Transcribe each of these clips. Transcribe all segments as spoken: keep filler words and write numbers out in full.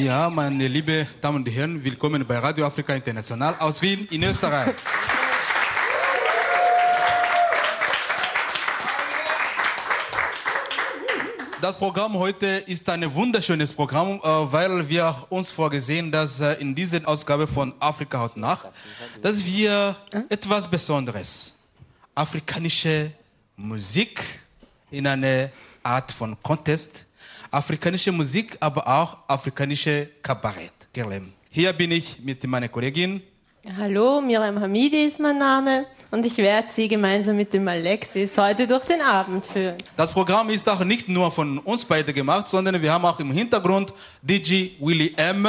Ja, meine lieben Damen und Herren, willkommen bei Radio Afrika International aus Wien in Österreich. Das Programm heute ist ein wunderschönes Programm, weil wir uns vorgesehen, dass in dieser Ausgabe von Afrika heute Nacht, dass wir etwas Besonderes, afrikanische Musik in einer Art von Contest, afrikanische Musik, aber auch afrikanische Kabarett. Hier bin ich mit meiner Kollegin. Hallo, Miriam Hamidi ist mein Name und ich werde Sie gemeinsam mit dem Alexis heute durch den Abend führen. Das Programm ist auch nicht nur von uns beide gemacht, sondern wir haben auch im Hintergrund D J Willy M.,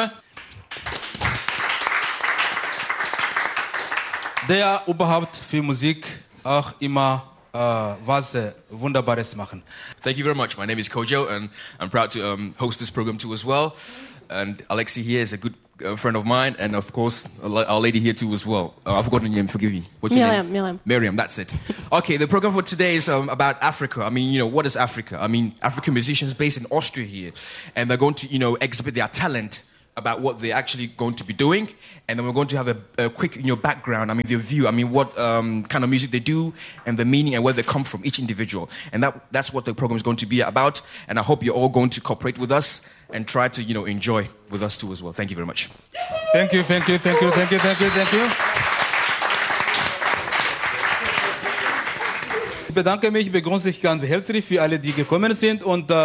der überhaupt für Musik auch immer uh, was uh, Wunderbares machen. Thank you very much. My name is Kojo and I'm proud to um, host this program too as well. And Alexi here is a good uh, friend of mine, and of course our lady here too as well. Uh, I've forgotten your name, forgive me. What's your Miriam, name? Miriam. Miriam, that's it. Okay, the program for today is um, about Africa. I mean, you know, what is Africa? I mean, African musicians based in Austria here, and they're going to, you know, exhibit their talent about what they're actually going to be doing, and then we're going to have a, a quick, you know, background. I mean, their view. I mean, what um, kind of music they do, and the meaning, and where they come from, each individual. And that that's what the program is going to be about. And I hope you're all going to cooperate with us and try to, you know, enjoy with us too as well. Thank you very much. Thank you, thank you, thank you, thank you, thank you, thank you. Ich bedanke mich, begrüße ich ganz herzlich für alle, die gekommen sind und